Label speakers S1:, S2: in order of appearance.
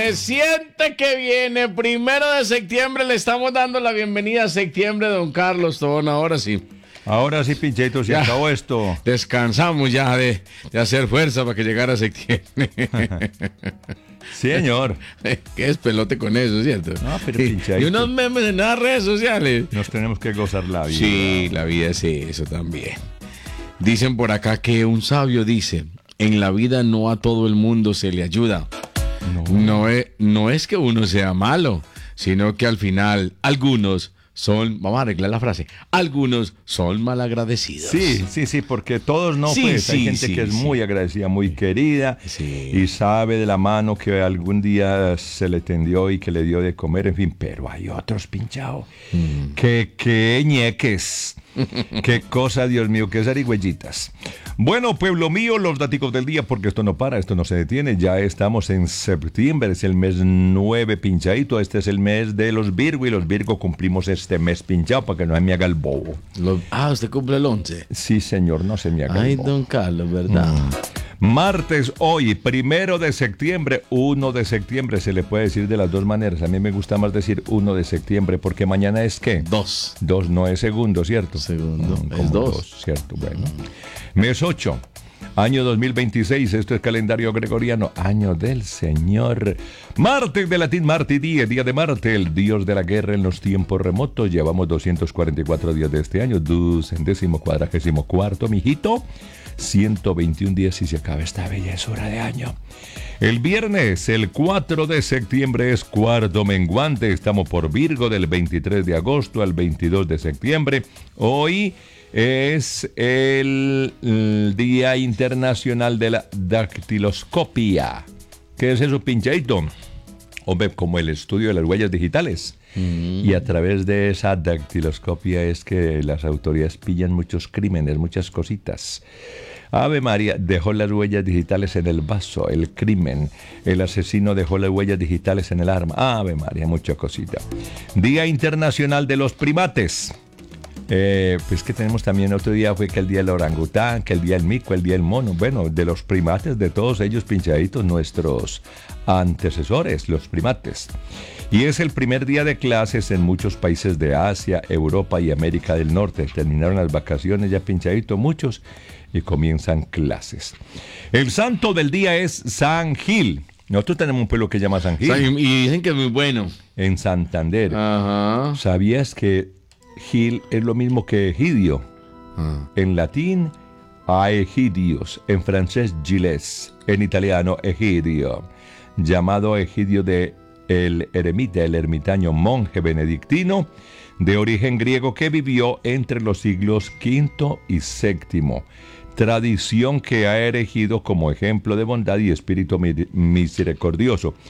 S1: Se siente que viene 1 de septiembre, le estamos dando la bienvenida a septiembre, don Carlos Tobón, ahora sí.
S2: Ahora sí, Pincheito, se acabó esto.
S1: Descansamos ya de hacer fuerza para que llegara septiembre.
S2: Sí, señor.
S1: ¿Qué es pelote con eso, cierto?
S2: No, pero Pincheito.
S1: Y unos memes en las redes sociales.
S2: Nos tenemos que gozar la vida.
S1: Sí, la vida es eso también. Dicen por acá que un sabio dice, en la vida no a todo el mundo se le ayuda. No es que uno sea malo, sino que al final algunos son, vamos a arreglar la frase, algunos son malagradecidos.
S2: Sí, porque todos no,
S1: Sí,
S2: pues hay
S1: sí,
S2: gente
S1: sí,
S2: que es
S1: sí.
S2: muy agradecida, muy querida,
S1: Sí.
S2: y sabe de la mano que algún día se le tendió y que le dio de comer, en fin, pero hay otros, pinchao, que ñeques, qué cosa, Dios mío, qué zarigüeyitas. Bueno, pueblo mío, los daticos del día, porque esto no para, esto no se detiene, ya estamos en septiembre, es el mes 9, pinchadito, este es el mes de los Virgo, y los Virgo cumplimos este mes pinchado para que no se me haga el bobo.
S1: Usted cumple el 11.
S2: Sí, señor, no se me haga
S1: Ay,
S2: el bobo.
S1: don Carlos, ¿verdad?
S2: Martes hoy, 1 de septiembre, 1 de septiembre, se le puede decir de las dos maneras. A mí me gusta más decir 1 de septiembre, porque mañana es ¿qué?
S1: 2.
S2: 2 no es segundo, ¿cierto?
S1: Segundo,
S2: Como
S1: es 2.
S2: 2, ¿cierto? Bueno. Mes 8, año 2026, esto es calendario gregoriano, año del Señor. Marte, de latín Marti die, día de Marte, el dios de la guerra en los tiempos remotos. Llevamos 244 días de este año, 244, mijito. 121 días y se acaba esta bellezura de año. El viernes, el 4 de septiembre, es cuarto menguante. Estamos por Virgo del 23 de agosto al 22 de septiembre. Hoy es el Día Internacional de la Dactiloscopia. ¿Qué es eso, pincheito? Hombre, como el estudio de las huellas digitales. Y a través de esa dactiloscopia es que las autoridades pillan muchos crímenes, muchas cositas. Ave María, dejó las huellas digitales en el vaso, el crimen. El asesino dejó las huellas digitales en el arma. Ave María, mucha cosita. Día Internacional de los Primates. Pues que tenemos también otro día, fue que el día del orangután, que el día del mico, el día del mono. Bueno, de los primates, de todos ellos pinchaditos, nuestros antecesores, los primates. Y es el primer día de clases en muchos países de Asia, Europa y América del Norte. Terminaron las vacaciones ya pinchaditos muchos y comienzan clases. El santo del día es San Gil. Nosotros tenemos un pueblo que se llama San Gil.
S1: Y dicen que es muy bueno.
S2: En Santander.
S1: Ajá.
S2: ¿Sabías que Gil es lo mismo que Egidio? En latín, Aegidius. En francés, Gilles. En italiano, Egidio. Llamado Egidio de el eremita, el ermitaño monje benedictino de origen griego que vivió entre los siglos V y VII. Tradición que ha erigido como ejemplo de bondad y espíritu misericordioso.